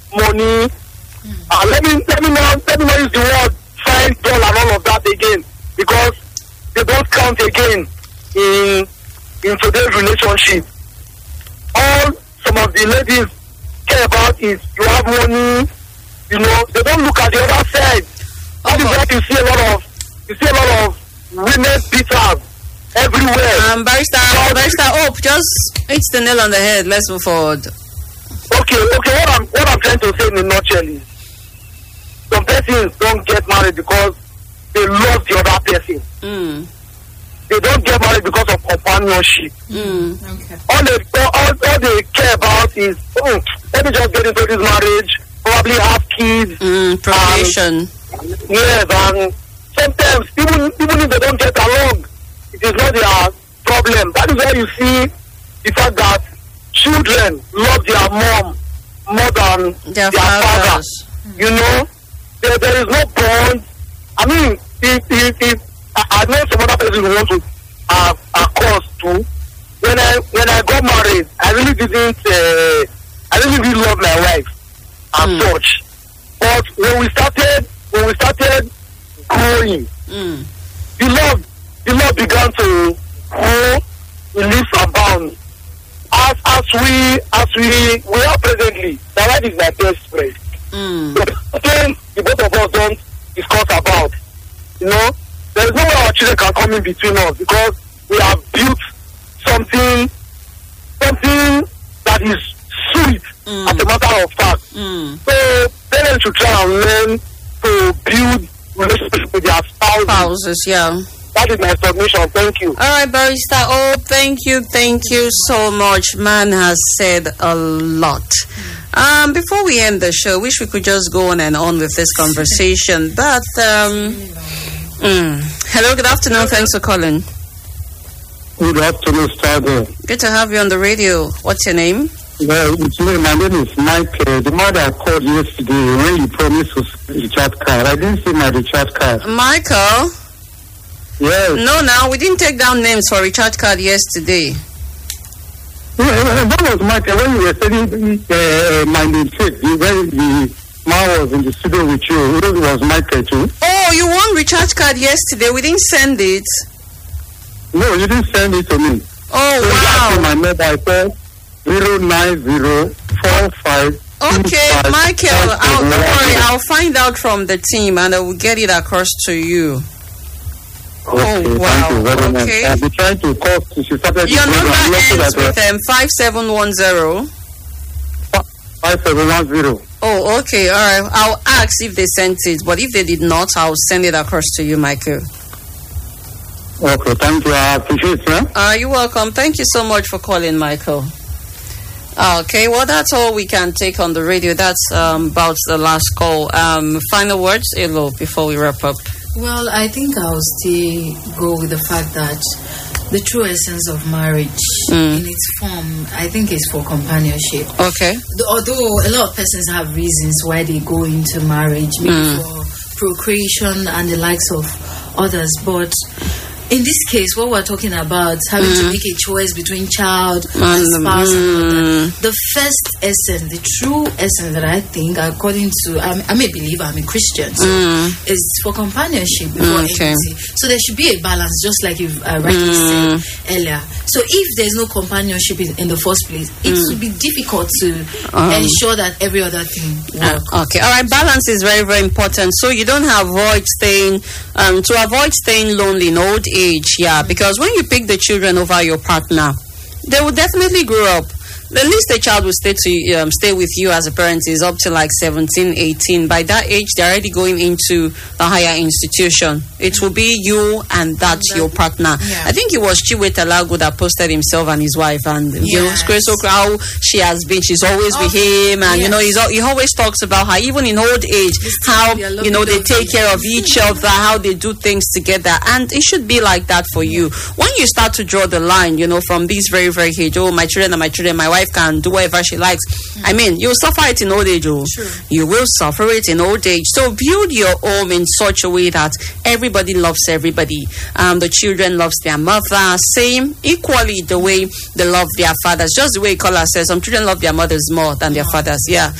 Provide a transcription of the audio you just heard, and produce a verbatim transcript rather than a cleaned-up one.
money. Mm. Uh, let me let me not let me not use the word fine girl and all of that again, because they don't count again in in today's relationship. All some of the ladies care about is you have money, you know, they don't look at the other side. That is what you see a lot of you see a lot of women beaters everywhere. Um Barrister so, Barrister Hope, just hit the nail on the head. Let's move forward. Okay, okay, what I'm what I'm trying to say in a nutshell is some persons don't get married because they love the other person. Mm. They don't get married because of companionship. Mm. Okay. All they all, all they care about is, oh, let me just get into this marriage, probably have kids. Mm, procreation. And, yes, and sometimes even even if they don't get along, it is not their problem. That is why you see the fact that children love their mom more than Their their father. fathers. You know, there, there is no bond. I mean, if if, if I, I know some other person who want to have a course too. When I when I got married, I really didn't. Uh, I really didn't love my wife as Mm. such. But when we started, when we started growing, Mm. the love, the love began to grow in leaps and bounds. As as we as we we are presently, my wife is my best friend. Mm. But then the both of us don't discuss about. You know, there is no way our children can come in between us, because we have built something, something that is sweet, Mm. as a matter of fact. Mm. So parents should try and learn to build relationships with their spouses. Spouses, yeah. That is my submission. Thank you. All right, Barrister. Oh, thank you, thank you so much. Man has said a lot. Um, before we end the show, wish we could just go on and on with this conversation. But um, mm. hello, good afternoon. Thanks for calling. Good afternoon, Stade. Good to have you on the radio. What's your name? Well, it's me. My name is Mike. Uh, the mother I called yesterday when you promised to send recharge card. I didn't see my recharge card. Michael. Yes. No, now we didn't take down names for recharge card yesterday. Yeah, that was Michael when you were saying uh, my namesake. When the man was in the studio with you, it was Michael too. Oh, you won recharge card yesterday. We didn't send it. No, you didn't send it to me. Oh, so wow. My number I said zero nine zero four five. Okay, Michael, I'll, don't worry. I'll find out from the team and I will get it across to you. Okay, Oh, wow. Thank you very much. Okay. I've been trying to call since she started Your the number program. ends with um, five seven one zero. five seven one zero. Oh, okay. All right. I'll ask if they sent it, but if they did not, I'll send it across to you, Michael. Okay, thank you. I appreciate it. Uh, you're welcome. Thank you so much for calling, Michael. Okay, well, that's all we can take on the radio. That's um, about the last call. Um, final words, Elo, before we wrap up. Well, I think I'll still go with the fact that the true essence of marriage Mm. in its form, I think, is for companionship. Okay. The- Although a lot of persons have reasons why they go into marriage, maybe Mm. for procreation and the likes of others, but in this case, what we're talking about, having to make a choice between child and Mm, spouse and all that, mm. the first essence, the true essence that I think, according to, I'm, I'm a believer, I'm a Christian, so Mm. is for companionship before Mm, okay. enmity. So there should be a balance, just like you've uh, rightly Mm. said earlier. So if there's no companionship in, in the first place, it Mm. would be difficult to Um. ensure that every other thing works. Uh, okay, all right. Balance is very, very important. So you don't avoid staying, um, to avoid staying lonely in old age. Yeah, because when you pick the children over your partner, they will definitely grow up. The least a child will stay to um, stay with you as a parent is up to like seventeen, eighteen. By that age, they're already going into a higher institution. It will be you and that's your partner. Yeah. I think it was Chiwe Talago that posted himself and his wife, and you know, Yes. so how she has been. She's always with him, and you know, he's, al- he always talks about how even in old age, how you know they take care of each other, how they do things together, and it should be like that for you. When you start to draw the line, you know, from this very, very age, oh, my children are my children, my wife can do whatever she likes. Mm. I mean, you'll suffer it in old age, oh. True. You will suffer it in old age. So build your home in such a way that everybody loves everybody. Um, the children loves their mother, same equally the way they love their fathers. Just the way Kola says, some children love their mothers more than their fathers. Yeah.